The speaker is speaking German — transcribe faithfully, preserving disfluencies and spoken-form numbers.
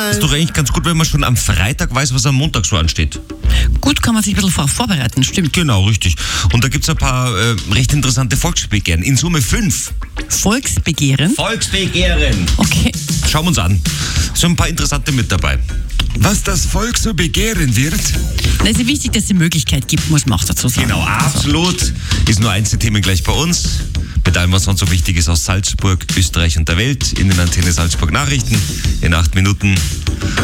Das ist doch eigentlich ganz gut, wenn man schon am Freitag weiß, was am Montag so ansteht. Gut, kann man sich ein bisschen vor- vorbereiten, stimmt. Genau, richtig. Und da gibt es ein paar äh, recht interessante Volksbegehren. In Summe fünf. Volksbegehren? Volksbegehren. Okay. Schauen wir uns an. So ein paar interessante mit dabei. Was das Volk so begehren wird? Na, es ist wichtig, dass es die Möglichkeit gibt, muss man auch dazu sagen. Genau, absolut. Ist nur eins der Themen gleich bei uns. Mit allem, was sonst so wichtig ist aus Salzburg, Österreich und der Welt. In den Antenne Salzburg Nachrichten. In acht Minuten.